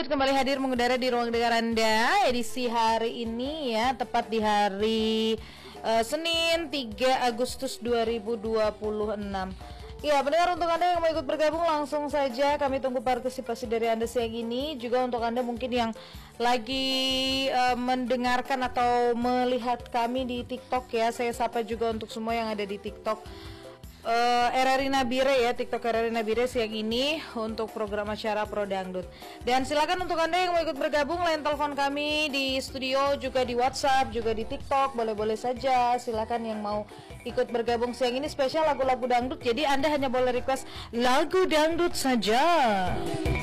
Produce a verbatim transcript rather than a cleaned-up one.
Dangdut kembali hadir mengudara di ruang dengar Anda edisi hari ini ya, tepat di hari uh, Senin tiga Agustus dua ribu dua puluh enam. Ya, pendengar, untuk Anda yang mau ikut bergabung langsung saja kami tunggu partisipasi dari Anda siang ini. Juga untuk Anda mungkin yang lagi uh, mendengarkan atau melihat kami di TikTok ya, saya sapa juga untuk semua yang ada di TikTok. Uh, R R I Nabire ya, TikTok R R I Nabire siang ini untuk program acara Pro Dangdut. Dan silakan untuk Anda yang mau ikut bergabung, line telepon kami di studio, juga di WhatsApp, juga di TikTok, boleh-boleh saja. Silakan yang mau ikut bergabung siang ini, spesial lagu-lagu dangdut. Jadi Anda hanya boleh request lagu dangdut saja.